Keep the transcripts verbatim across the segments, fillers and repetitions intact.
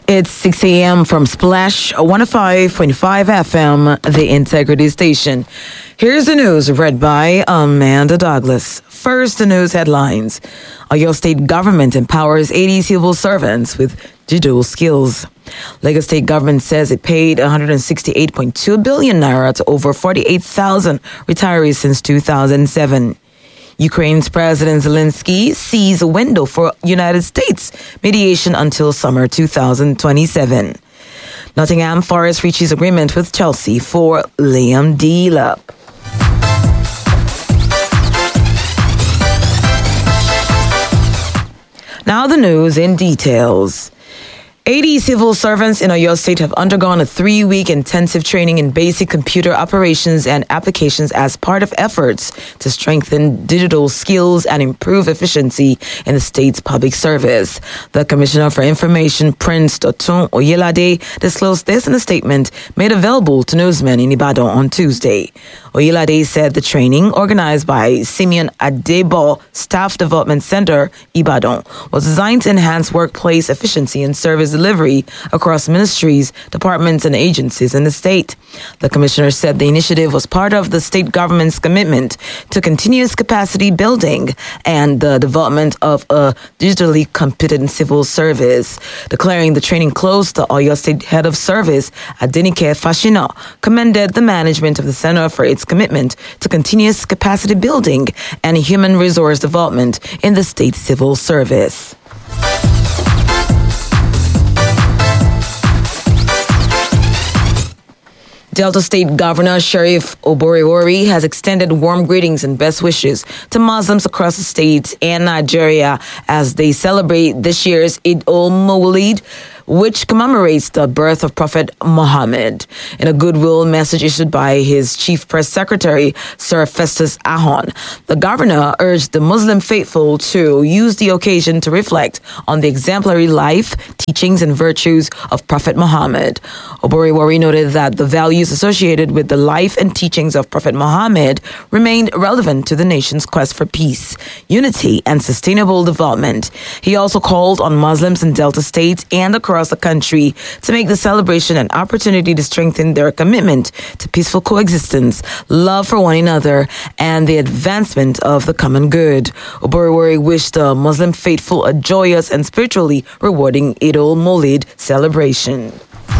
It's six a.m. from Splash one oh five point five F M, the Integrity Station. Here's the news read by Amanda Douglas. First, the news headlines. Oyo State government empowers eighty civil servants with digital skills. Lagos State government says it paid one hundred sixty-eight point two billion naira to over forty-eight thousand retirees since two thousand seven. Ukraine's President Zelensky sees a window for United States mediation until summer two thousand twenty-seven. Nottingham Forest reaches agreement with Chelsea for Liam Delap. Now the news in details. eighty civil servants in Oyo State have undergone a three-week intensive training in basic computer operations and applications as part of efforts to strengthen digital skills and improve efficiency in the state's public service. The Commissioner for Information, Prince Dotun Oyelade, disclosed this in a statement made available to newsmen in Ibadan on Tuesday. Oyelade said the training, organized by Simeon Adebo Staff Development Center, Ibadan, was designed to enhance workplace efficiency and service delivery across ministries, departments, and agencies in the state. The commissioner said the initiative was part of the state government's commitment to continuous capacity building and the development of a digitally competent civil service. Declaring the training closed, the Oyo State Head of Service, Adenike Fashina, commended the management of the center for its commitment to continuous capacity building and human resource development in the state civil service. Delta State Governor Sheriff Oboriwori has extended warm greetings and best wishes to Muslims across the state and Nigeria as they celebrate this year's Eid al-Mawlid, which commemorates the birth of Prophet Muhammad. In a goodwill message issued by his chief press secretary, Sir Festus Ahon, the governor urged the Muslim faithful to use the occasion to reflect on the exemplary life, teachings, and virtues of Prophet Muhammad. Oboriwori noted that the values associated with the life and teachings of Prophet Muhammad remained relevant to the nation's quest for peace, unity, and sustainable development. He also called on Muslims in Delta State and across the country to make the celebration an opportunity to strengthen their commitment to peaceful coexistence, love for one another, and the advancement of the common good. Oboriwori wished the Muslim faithful a joyous and spiritually rewarding Eid al-Mawlid celebration.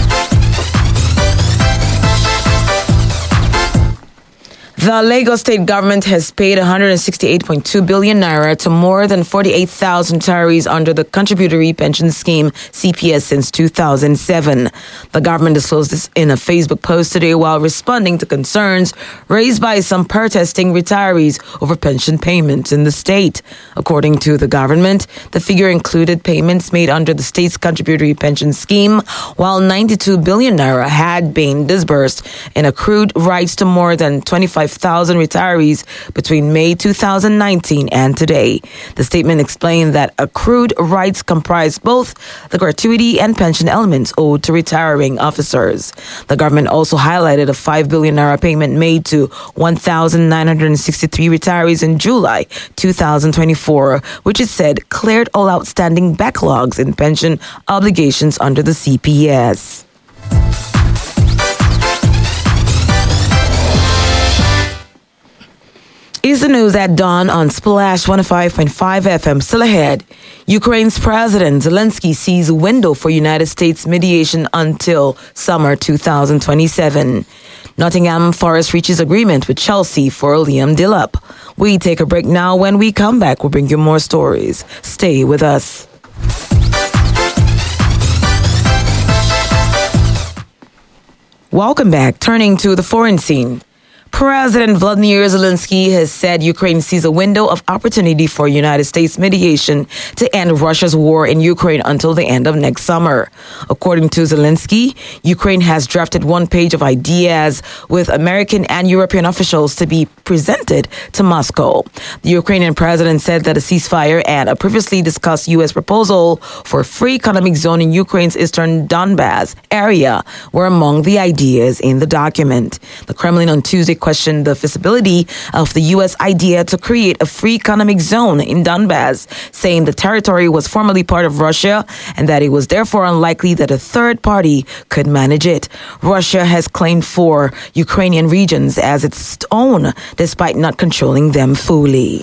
The Lagos State government has paid one hundred sixty-eight point two billion naira to more than forty-eight thousand retirees under the Contributory Pension Scheme, C P S, since two thousand seven. The government disclosed this in a Facebook post today while responding to concerns raised by some protesting retirees over pension payments in the state. According to the government, the figure included payments made under the state's Contributory Pension Scheme, while ninety-two billion naira had been disbursed in accrued rights to more than twenty-five thousand retirees between May two thousand nineteen and today. The statement explained that accrued rights comprise both the gratuity and pension elements owed to retiring officers. The government also highlighted a five billion naira payment made to one thousand nine hundred sixty-three retirees in July two thousand twenty-four, which is said cleared all outstanding backlogs in pension obligations under the C P S. Is the news at dawn on Splash one oh five point five F M. Still ahead, Ukraine's President Zelensky sees a window for United States mediation until summer two thousand twenty-seven. Nottingham Forest reaches agreement with Chelsea for Liam Delap. We take a break now. When we come back, we'll bring you more stories. Stay with us. Welcome back. Turning to the foreign scene. President Volodymyr Zelensky has said Ukraine sees a window of opportunity for United States mediation to end Russia's war in Ukraine until the end of next summer. According to Zelensky, Ukraine has drafted one page of ideas with American and European officials to be presented to Moscow. The Ukrainian president said that a ceasefire and a previously discussed U S proposal for a free economic zone in Ukraine's eastern Donbas area were among the ideas in the document. The Kremlin on Tuesday questioned the feasibility of the U S idea to create a free economic zone in Donbass, saying the territory was formerly part of Russia and that it was therefore unlikely that a third party could manage it. Russia has claimed four Ukrainian regions as its own, despite not controlling them fully.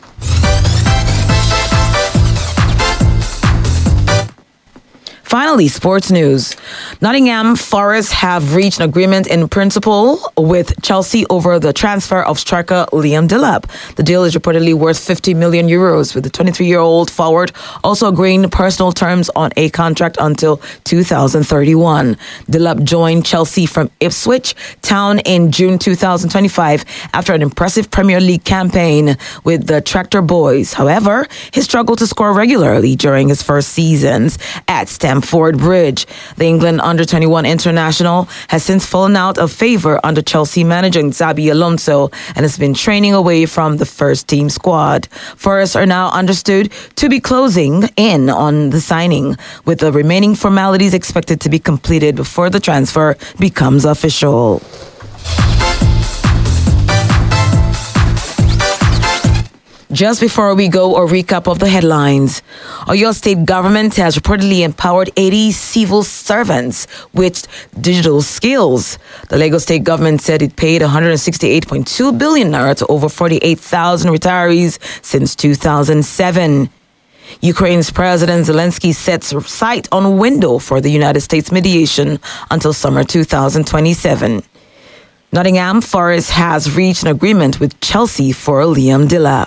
Finally, sports news. Nottingham Forest have reached an agreement in principle with Chelsea over the transfer of striker Liam Delap. The deal is reportedly worth fifty million euros, with the twenty-three-year-old forward also agreeing personal terms on a contract until two thousand thirty-one. Delap joined Chelsea from Ipswich Town in June two thousand twenty-five after an impressive Premier League campaign with the Tractor Boys. However, he struggled to score regularly during his first seasons at Stamford Bridge. The England under twenty-one international has since fallen out of favor under Chelsea manager Xabi Alonso and has been training away from the first team squad. Forest are now understood to be closing in on the signing, with the remaining formalities expected to be completed before the transfer becomes official. Just before we go, a recap of the headlines. Oyo State government has reportedly empowered eighty civil servants with digital skills. The Lagos State government said it paid one hundred sixty-eight point two billion naira to over forty-eight thousand retirees since two thousand seven. Ukraine's President Zelensky sets sight on window for the United States mediation until summer two thousand twenty-seven. Nottingham Forest has reached an agreement with Chelsea for Liam Delap.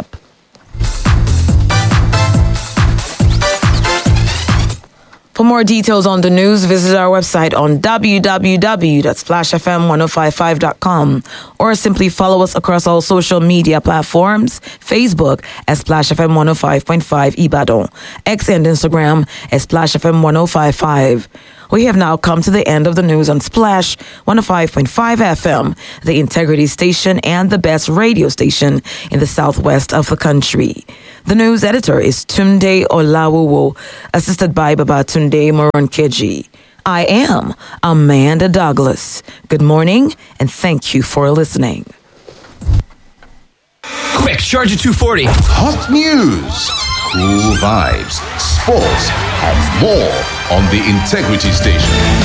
For more details on the news, visit our website on w w w dot splash f m ten fifty-five dot com or simply follow us across all social media platforms, Facebook at Splash F M one oh five point five Ibadan, X and Instagram at Splash F M ten fifty-five. We have now come to the end of the news on Splash one oh five point five F M, the Integrity Station and the best radio station in the southwest of the country. The news editor is Tunde Olawowo, assisted by Babatunde Moronkeji. I am Amanda Douglas. Good morning, and thank you for listening. Quick, Charger two forty. Hot news, cool vibes, sports, and more on the Integrity Station.